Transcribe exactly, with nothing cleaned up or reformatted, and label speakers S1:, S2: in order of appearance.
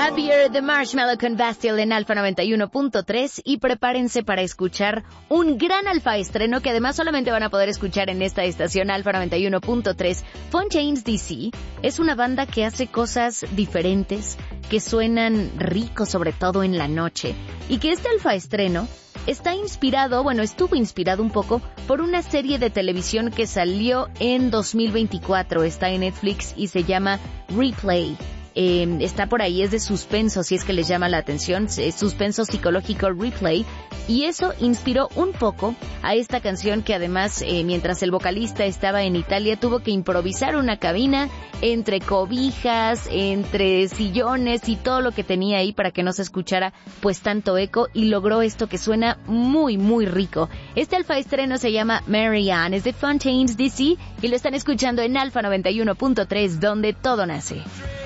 S1: Happier de Marshmallow con Bastille en Alfa noventa y uno punto tres y prepárense para escuchar un gran alfa estreno que además solamente van a poder escuchar en esta estación Alfa noventa y uno punto tres. Fontaines D C es una banda que hace cosas diferentes, que suenan ricos sobre todo en la noche y que este alfa estreno está inspirado, bueno, estuvo inspirado un poco por una serie de televisión que salió en dos mil veinticuatro, está en Netflix y se llama Replay. Eh, está por ahí, es de suspenso, si es que les llama la atención, es suspenso psicológico Replay, y eso inspiró un poco a esta canción que además, eh, mientras el vocalista estaba en Italia, tuvo que improvisar una cabina entre cobijas, entre sillones y todo lo que tenía ahí para que no se escuchara pues tanto eco, y logró esto que suena muy muy rico. Este alfa estreno se llama Marianne, es de Fontaines D C y lo están escuchando en Alfa noventa y uno punto tres, donde todo nace.